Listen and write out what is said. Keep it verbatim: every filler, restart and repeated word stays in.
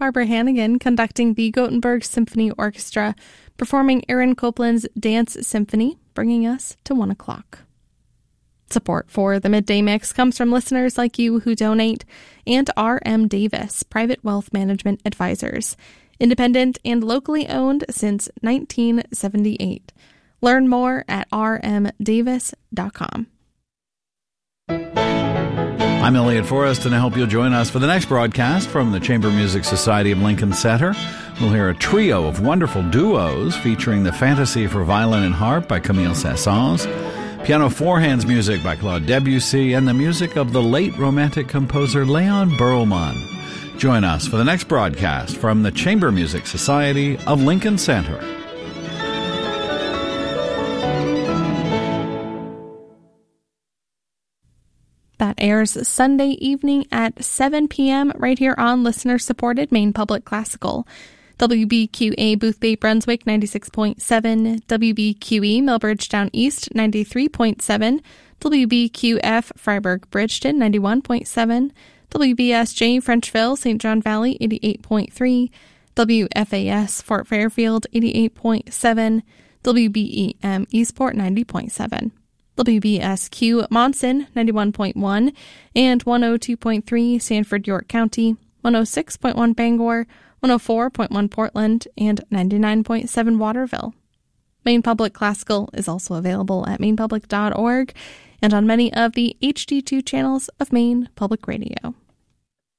Barbara Hannigan conducting the Gothenburg Symphony Orchestra, performing Aaron Copland's Dance Symphony, bringing us to one o'clock. Support for the Midday Mix comes from listeners like you who donate, and R M Davis, Private Wealth Management Advisors, independent and locally owned since nineteen seventy-eight. Learn more at r m davis dot com. I'm Elliot Forrest, and I hope you'll join us for the next broadcast from the Chamber Music Society of Lincoln Center. We'll hear a trio of wonderful duos featuring the Fantasy for Violin and Harp by Camille Saint-Saëns, piano four-hands music by Claude Debussy, and the music of the late Romantic composer Leon Berlman. Join us for the next broadcast from the Chamber Music Society of Lincoln Center. That airs Sunday evening at seven p.m. right here on listener-supported Maine Public Classical. W B Q A Boothbay Brunswick ninety-six point seven, W B Q E Millbridgetown East ninety-three point seven, W B Q F Freiburg Bridgeton ninety-one point seven, W B S J Frenchville Saint John Valley eighty-eight point three, W F A S Fort Fairfield eighty-eight point seven, W B E M Eastport ninety point seven. W B S Q Monson ninety-one point one and one oh two point three Sanford York County, one oh six point one Bangor, one oh four point one Portland, and ninety-nine point seven Waterville. Maine Public Classical is also available at maine public dot org and on many of the H D two channels of Maine Public Radio.